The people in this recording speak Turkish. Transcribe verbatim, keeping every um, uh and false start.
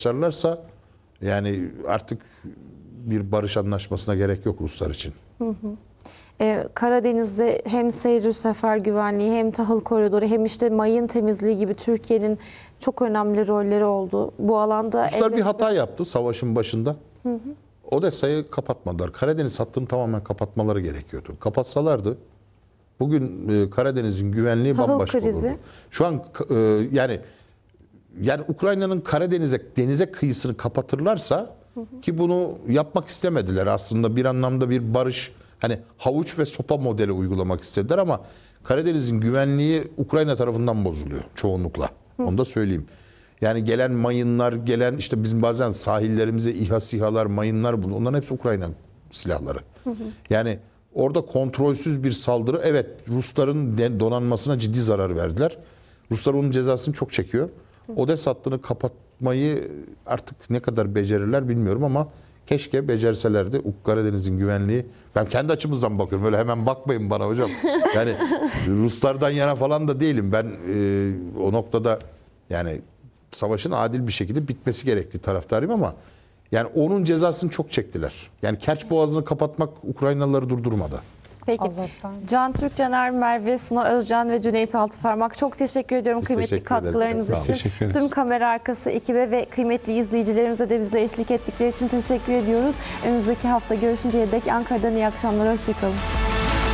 başarırlarsa yani artık bir barış anlaşmasına gerek yok Ruslar için. Hı hı. Ee, Karadeniz'de hem seyir sefer güvenliği hem tahıl koridoru hem işte mayın temizliği gibi Türkiye'nin çok önemli rolleri oldu. Bu alanda Ruslar elbette bir hata yaptı savaşın başında. Hı hı. Odessa'yı kapatmadılar. Karadeniz hattını tamamen kapatmaları gerekiyordu. Kapatsalardı bugün e, Karadeniz'in güvenliği tahıl bambaşka krizi olurdu. Şu an e, yani yani Ukrayna'nın Karadeniz'e denize kıyısını kapatırlarsa hı hı. ki bunu yapmak istemediler aslında bir anlamda bir barış hani havuç ve sopa modeli uygulamak istediler ama Karadeniz'in güvenliği Ukrayna tarafından bozuluyor çoğunlukla. Hı. Onu da söyleyeyim. Yani gelen mayınlar, gelen işte bizim bazen sahillerimize İHA, SİHA'lar, mayınlar bulunuyor. Onların hepsi Ukrayna silahları. Hı hı. Yani orada kontrolsüz bir saldırı. Evet, Rusların donanmasına ciddi zarar verdiler. Ruslar onun cezasını çok çekiyor. Odessa hattını kapatmayı artık ne kadar becerirler bilmiyorum ama keşke becerselerdi. Karadeniz'in güvenliği. Ben kendi açımızdan bakıyorum. Öyle hemen bakmayın bana hocam. Yani Ruslardan yana falan da değilim. Ben e, o noktada yani savaşın adil bir şekilde bitmesi gerektiği taraftarıyım ama yani onun cezasını çok çektiler. Yani Kerç Boğazı'nı kapatmak Ukraynalıları durdurmadı. Peki. Allah'tan. Can Türk, Caner Merve, Suna Özcan ve Cüneyt Altıparmak çok teşekkür ediyorum. Biz kıymetli teşekkür katkılarınız ederiz. için. Tüm kamera arkası ekibe ve kıymetli izleyicilerimize de bize eşlik ettikleri için teşekkür ediyoruz. Önümüzdeki hafta görüşünceye dek Ankara'dan iyi akşamlar. Hoşçakalın.